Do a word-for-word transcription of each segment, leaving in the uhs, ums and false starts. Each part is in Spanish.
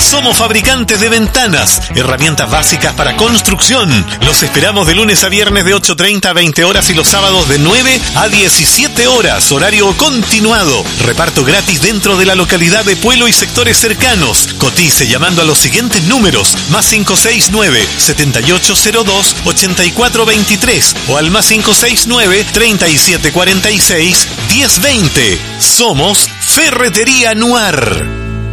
Somos fabricantes de ventanas, herramientas básicas para construcción. Los esperamos de lunes a viernes de ocho treinta a veinte horas y los sábados de nueve a diecisiete horas, horario continuado. Reparto gratis dentro de la localidad de Puelo y sectores cercanos. Cotice llamando a los siguientes números: más cinco seis nueve, siete ocho cero dos, ocho cuatro dos tres o al más cinco seis nueve, treinta y siete cuarenta y seis, diez veinte. Somos Ferretería Noir.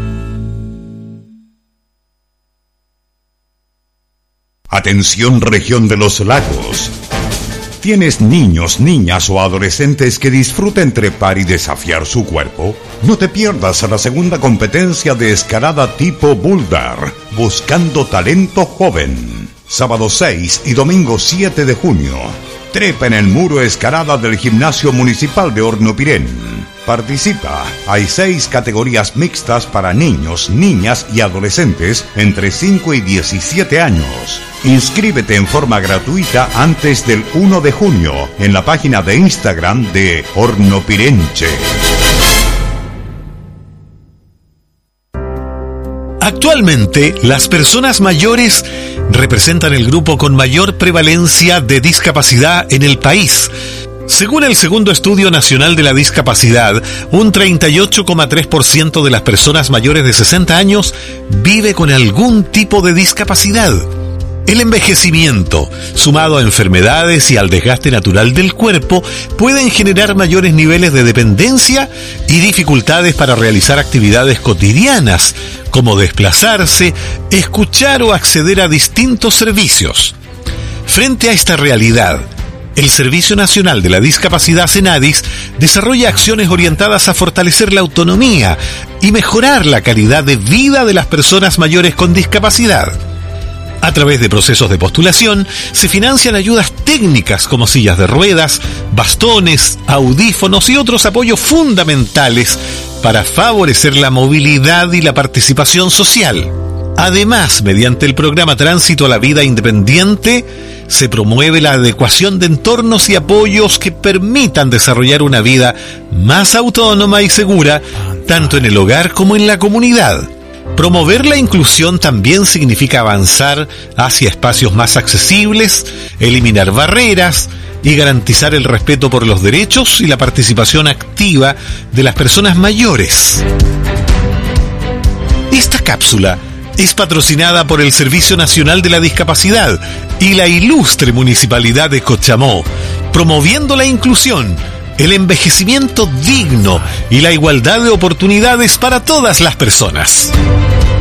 Atención, región de los lagos. ¿Tienes niños, niñas o adolescentes que disfruten trepar y desafiar su cuerpo? No te pierdas a la segunda competencia de escalada tipo boulder, Buscando Talento Joven. Sábado seis y domingo siete de junio. Trepa en el muro escalada del Gimnasio Municipal de Hornopirén. Participa. Hay seis categorías mixtas para niños, niñas y adolescentes entre cinco y diecisiete años. Inscríbete en forma gratuita antes del primero de junio en la página de Instagram de Hornopirenche. Actualmente, las personas mayores representan el grupo con mayor prevalencia de discapacidad en el país. Según el segundo Estudio Nacional de la Discapacidad, un treinta y ocho coma tres por ciento de las personas mayores de sesenta años vive con algún tipo de discapacidad. El envejecimiento, sumado a enfermedades y al desgaste natural del cuerpo, pueden generar mayores niveles de dependencia y dificultades para realizar actividades cotidianas, como desplazarse, escuchar o acceder a distintos servicios. Frente a esta realidad, el Servicio Nacional de la Discapacidad Senadis desarrolla acciones orientadas a fortalecer la autonomía y mejorar la calidad de vida de las personas mayores con discapacidad. A través de procesos de postulación, se financian ayudas técnicas como sillas de ruedas, bastones, audífonos y otros apoyos fundamentales para favorecer la movilidad y la participación social. Además, mediante el programa Tránsito a la Vida Independiente, se promueve la adecuación de entornos y apoyos que permitan desarrollar una vida más autónoma y segura, tanto en el hogar como en la comunidad. Promover la inclusión también significa avanzar hacia espacios más accesibles, eliminar barreras y garantizar el respeto por los derechos y la participación activa de las personas mayores. Esta cápsula es patrocinada por el Servicio Nacional de la Discapacidad y la ilustre Municipalidad de Cochamó, promoviendo la inclusión, el envejecimiento digno y la igualdad de oportunidades para todas las personas.